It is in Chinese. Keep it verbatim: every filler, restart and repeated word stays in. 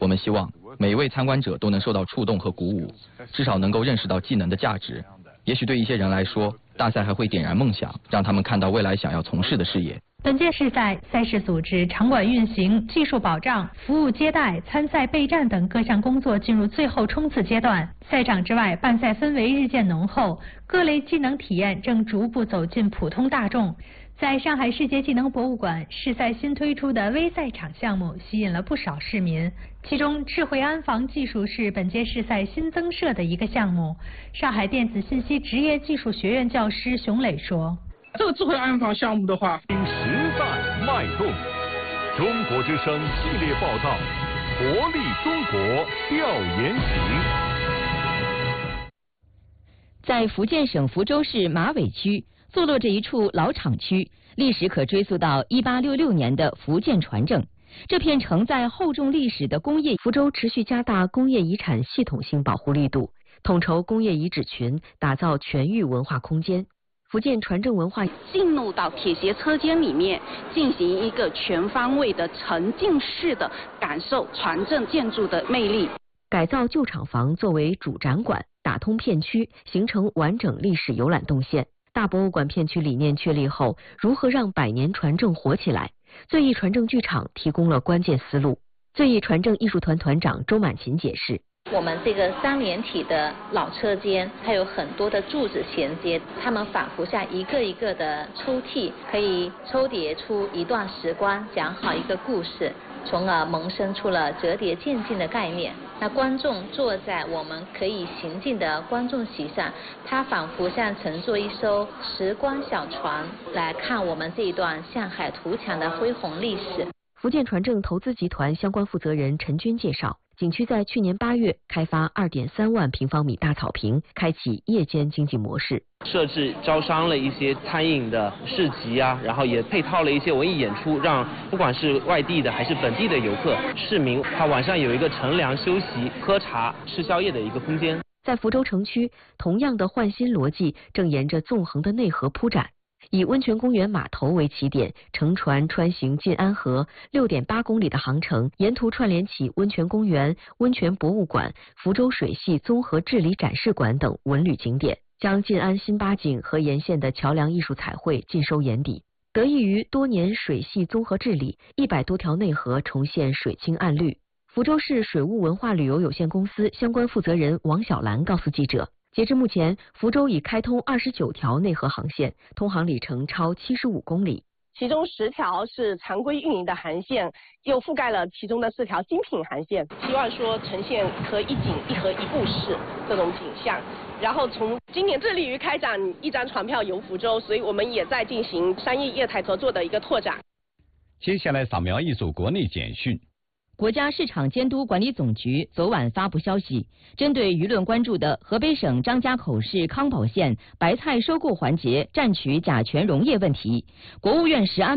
我们希望每位参观者都能受到触动和鼓舞，至少能够认识到技能的价值。也许对一些人来说，大赛还会点燃梦想，让他们看到未来想要从事的事业。 本届世赛赛事组织、场馆运行、技术保障、服务接待、参赛备战等各项工作进入最后冲刺阶段。赛场之外，办赛氛围日渐浓厚，各类技能体验正逐步走进普通大众。在上海世界技能博物馆，世赛新推出的微赛场项目吸引了不少市民。其中，智慧安防技术是本届世赛新增设的一个项目。上海电子信息职业技术学院教师熊磊说。 这个智慧安防项目的话， 因时代脉动，中国之声系列报道，活力中国调研行。 在福建省福州市马尾区坐落着一处老厂区，历史可追溯到一八六六年的福建船政。这片承载厚重历史的工业， 福州持续加大工业遗产系统性保护力度，统筹工业遗址群，打造全域文化空间。福建船政文化进入到铁鞋车间里面，进行一个全方位的沉浸式的感受船政建筑的魅力。 改造旧厂房作为主展馆，打通片区，形成完整历史游览动线。大博物馆片区理念确立后，如何让百年船政活起来？最艺船政剧场提供了关键思路。最艺船政艺术团团长周满琴解释。 我们这个三连体的老车间，它有很多的柱子衔接，它们仿佛像一个一个的抽屉，可以抽叠出一段时光，讲好一个故事，从而萌生出了折叠渐进的概念。那观众坐在我们可以行进的观众席上，它仿佛像乘坐一艘时光小船，来看我们这一段向海图强的恢宏历史。 福建船政投资集团相关负责人陈军介绍，景区在去年八月开发 二点三万平方米大草坪，开启夜间经济模式， 设置招商了一些餐饮的市集啊，然后也配套了一些文艺演出，让不管是外地的还是本地的游客、市民，他晚上有一个乘凉休息、喝茶、吃宵夜的一个空间。 在福州城区，同样的换新逻辑正沿着纵横的内河铺展。以温泉公园码头为起点，乘船穿行晋安河 六点八公里的航程，沿途串联起温泉公园、温泉博物馆、福州水系综合治理展示馆等文旅景点，将晋安新八景和沿线的桥梁艺术彩绘尽收眼底。得益于多年水系综合治理，一百多条内河重现水清岸绿。福州市水务文化旅游有限公司相关负责人王小兰告诉记者，截至目前，福州已开通二十九条内河航线，通航里程超七十五公里。 其中十条是常规运营的航线，又覆盖了其中的四条精品航线。希望说呈现和一景一河一故事这种景象。然后从今年致力于开展一张船票游福州，所以我们也在进行商业业态合作的一个拓展。 接下来扫描一组国内简讯。 国家市场监督管理总局昨晚发布消息，针对舆论关注的河北省张家口市康保县白菜收购环节占取甲醛溶液问题，国务院食安